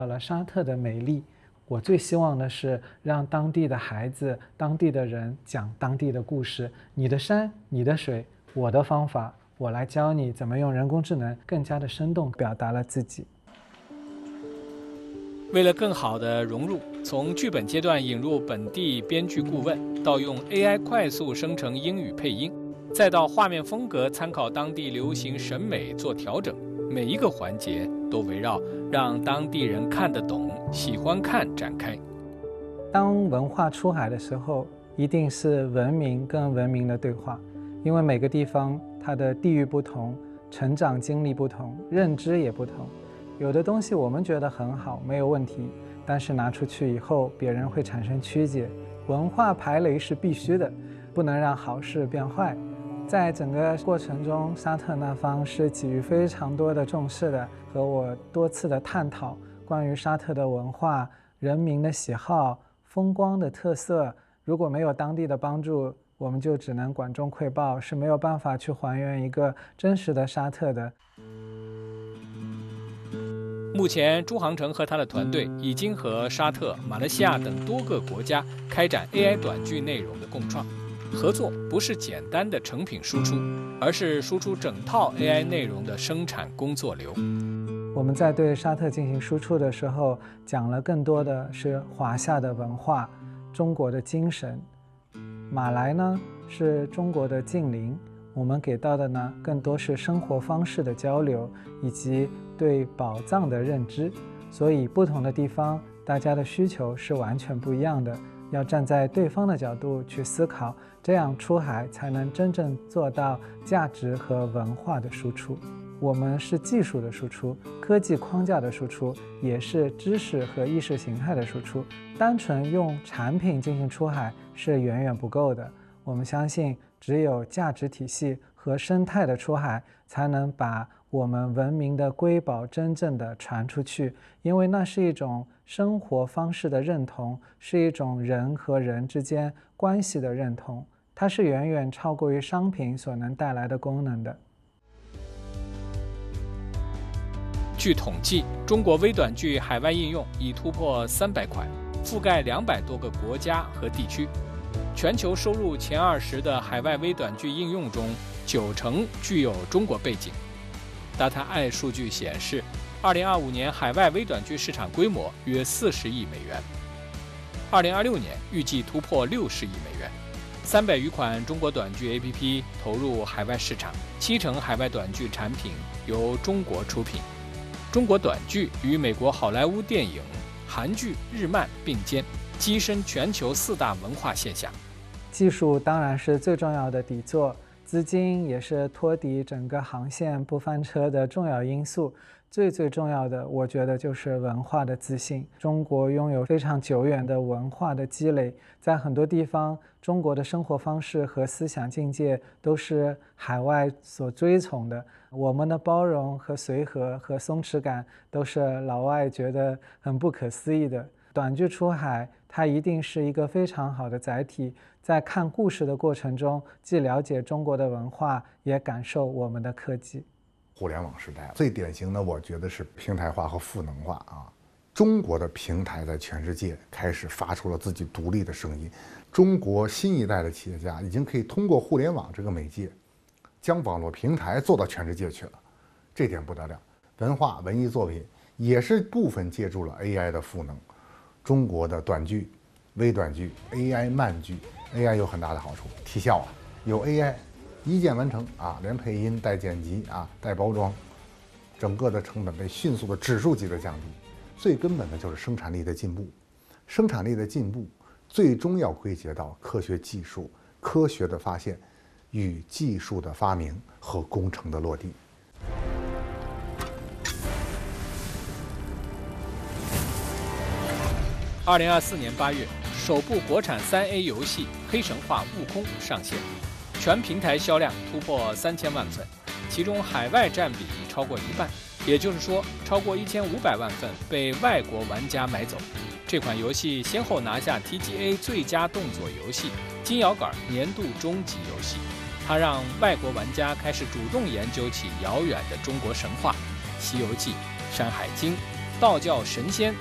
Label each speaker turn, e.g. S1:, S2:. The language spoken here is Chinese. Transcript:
S1: 到了沙特的美丽，我最希望的是让当地的孩子、当地的人讲当地的故事。你的山，你的水，我的方法，我来教你怎么用人工智能更加的生动表达了自己。
S2: 为了更好地融入，从剧本阶段引入本地编剧顾问，到用 AI 快速生成英语配音，再到画面风格参考当地流行审美做调整，每一个环节都围绕让当地人看得懂、喜欢看展开。
S1: 当文化出海的时候，一定是文明跟文明的对话，因为每个地方它的地域不同，成长经历不同，认知也不同。有的东西我们觉得很好，没有问题，但是拿出去以后，别人会产生曲解。文化排雷是必须的，不能让好事变坏。在整个过程中，沙特那方是给予非常多的重视的，和我多次的探讨关于沙特的文化、人民的喜好、风光的特色。如果没有当地的帮助，我们就只能管中窥豹，是没有办法去还原一个真实的沙特的。
S2: 目前，朱航程和他的团队已经和沙特、马来西亚等多个国家开展 AI 短剧内容的共创。合作不是简单的成品输出，而是输出整套 AI 内容的生产工作流。
S1: 我们在对沙特进行输出的时候，讲了更多的是华夏的文化、中国的精神。马来呢是中国的近邻，我们给到的呢更多是生活方式的交流，以及对宝藏的认知。所以不同的地方，大家的需求是完全不一样的。要站在对方的角度去思考，这样出海才能真正做到价值和文化的输出。我们是技术的输出，科技框架的输出，也是知识和意识形态的输出。单纯用产品进行出海是远远不够的。我们相信，只有价值体系和生态的出海，才能把我们文明的瑰宝真正的传出去。因为那是一种生活方式的认同，是一种人和人之间关系的认同，它是远远超过于商品所能带来的功能的。
S2: 据统计，中国微短剧海外应用已突破300款，覆盖200多个国家和地区。全球收入前20的海外微短剧应用中，90%具有中国背景。DataEye 数据显示，2025年海外微短剧市场规模约40亿美元，2026年预计突破60亿美元。300余款中国短剧 APP 投入海外市场，70%海外短剧产品由中国出品。中国短剧与美国好莱坞电影、韩剧、日漫并肩，跻身全球4大文化现象。
S1: 技术当然是最重要的底座，资金也是托底整个航线不翻车的重要因素。最重要的，我觉得就是文化的自信。中国拥有非常久远的文化的积累，在很多地方，中国的生活方式和思想境界都是海外所追崇的。我们的包容和随和和松弛感，都是老外觉得很不可思议的。短剧出海，它一定是一个非常好的载体，在看故事的过程中，既了解中国的文化，也感受我们的科技。
S3: 互联网时代最典型的，我觉得是平台化和赋能化啊。中国的平台在全世界开始发出了自己独立的声音。中国新一代的企业家已经可以通过互联网这个媒介，将网络平台做到全世界去了，这点不得了。文化文艺作品也是部分借助了 AI 的赋能。中国的短剧、微短剧、AI 慢剧 ，AI 有很大的好处，提效啊，有 AI。一键完成啊，连配音带剪辑啊，带包装，整个的成本被迅速的指数级的降低。最根本的就是生产力的进步，生产力的进步最终要归结到科学技术、科学的发现与技术的发明和工程的落地。
S2: 2024年8月，首部国产3A 游戏《黑神话：悟空》上线。全平台销量突破3000万份，其中海外占比超过1半，也就是说，超过1500万份被外国玩家买走。这款游戏先后拿下 TGA 最佳动作游戏、金摇杆年度终极游戏。它让外国玩家开始主动研究起遥远的中国神话，《西游记》《山海经》《 道教神仙